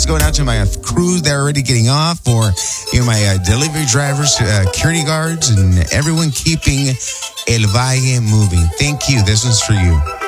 going out to my crew that are already getting off, or my delivery drivers, security guards, and everyone keeping El Valle moving. Thank you. This one's for you.